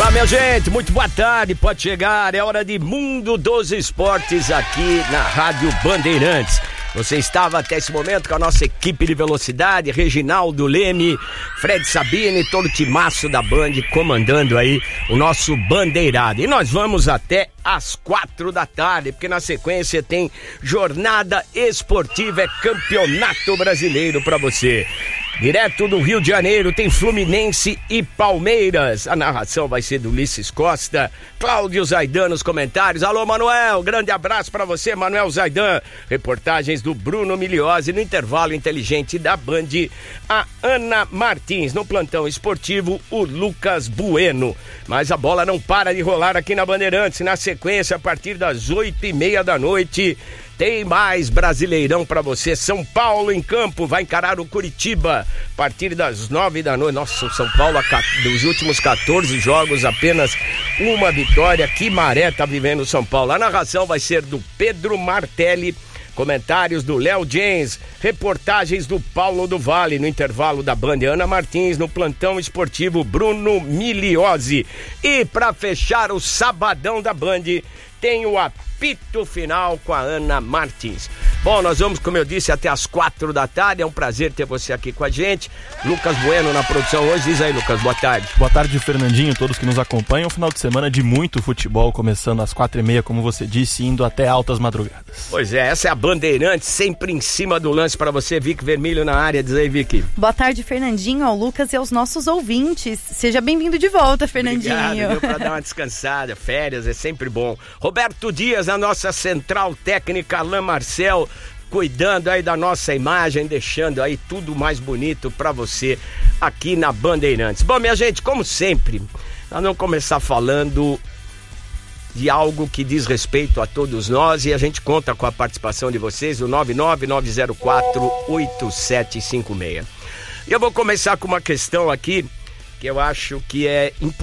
Olá, minha gente, muito boa tarde, pode chegar, é hora de Mundo dos Esportes aqui na Rádio Bandeirantes. Você estava até esse momento com a nossa equipe de velocidade, Reginaldo Leme, Fred Sabine, todo o timaço da Band comandando aí o nosso bandeirado. E nós vamos até às 4 da tarde, porque na sequência tem jornada esportiva, é campeonato brasileiro pra você. Direto do Rio de Janeiro tem Fluminense e Palmeiras. A narração vai ser do Ulisses Costa, Cláudio Zaidan nos comentários. Alô, Manuel, grande abraço pra você, Manuel Zaidan. Reportagens do Bruno Miliose. No intervalo inteligente da Band, a Ana Martins. No plantão esportivo, o Lucas Bueno. Mas a bola não para de rolar aqui na Bandeirantes. Na sequência, a partir das 8h30 da noite, tem mais Brasileirão pra você. São Paulo em campo, vai encarar o Curitiba a partir das 9 da noite. Nossa, o São Paulo, dos últimos 14 jogos, apenas uma vitória. Que maré tá vivendo o São Paulo. A narração vai ser do Pedro Martelli, comentários do Léo James, reportagens do Paulo do Vale. No intervalo da Band, Ana Martins. No plantão esportivo, Bruno Miliose. E pra fechar o sabadão da Band, tem o apito final com a Ana Martins. Bom, nós vamos, como eu disse, até às 4 da tarde. É um prazer ter você aqui com a gente. Lucas Bueno na produção hoje. Diz aí, Lucas, boa tarde. Boa tarde, Fernandinho, todos que nos acompanham. Final de semana de muito futebol, começando às 4h30, como você disse, indo até altas madrugadas. Pois é, essa é a Bandeirantes, sempre em cima do lance para você. Vicky Vermelho na área. Diz aí, Vicky. Boa tarde, Fernandinho, ao Lucas e aos nossos ouvintes. Seja bem-vindo de volta, Fernandinho. Obrigado, viu, pra dar uma descansada. Férias é sempre bom. Roberto Dias, na nossa central técnica, Alain Marcel, cuidando aí da nossa imagem, deixando aí tudo mais bonito pra você aqui na Bandeirantes. Bom, minha gente, como sempre, nós vamos começar falando de algo que diz respeito a todos nós e a gente conta com a participação de vocês, o 999048756. E eu vou começar com uma questão aqui que eu acho que é importante.